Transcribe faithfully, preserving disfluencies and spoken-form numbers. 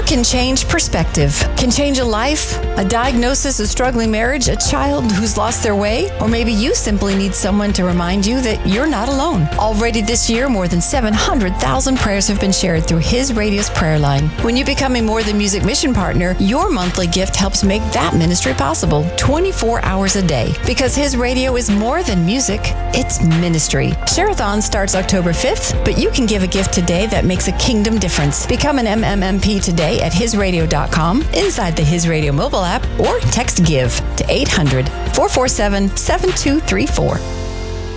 can change perspective, can change a life, a diagnosis, a struggling marriage, a child who's lost their way, or maybe you simply need someone to remind you that you're not alone. Already this year, more than seven hundred thousand prayers have been shared through His Radio's prayer line. When you become a More Than Music mission partner, your monthly gift helps make that ministry possible twenty-four hours a day. Because His Radio is more than music, it's ministry. Share-a-thon starts October fifth, but you can give a gift today that makes a kingdom difference. Become an M M M P today at his radio dot com, inside the His Radio mobile app, or text GIVE to eight hundred, four four seven, seven two three four.